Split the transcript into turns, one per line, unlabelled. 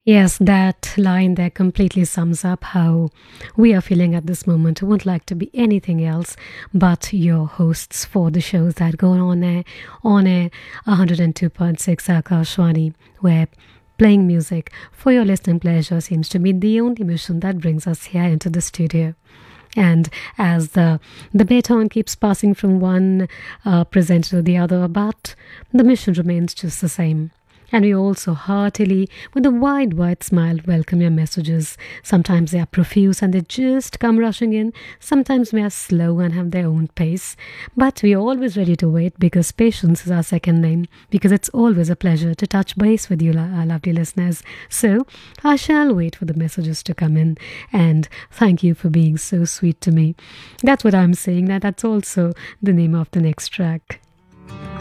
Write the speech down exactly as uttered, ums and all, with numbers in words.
Yes, that line there completely sums up how we are feeling at this moment. I wouldn't like to be anything else but your hosts for the shows that go on air, on air one oh two point six Akashwani, where playing music for your listening pleasure seems to be the only mission that brings us here into the studio. And as the the baton keeps passing from one uh, presenter to the other, but the mission remains just the same. And we also heartily, with a wide, wide smile, welcome your messages. Sometimes they are profuse and they just come rushing in. Sometimes they are slow and have their own pace. But we are always ready to wait because patience is our second name. Because it's always a pleasure to touch base with you, our lovely listeners. So I shall wait for the messages to come in. And thank you for being so sweet to me. That's what I'm saying. That that's also the name of the next track.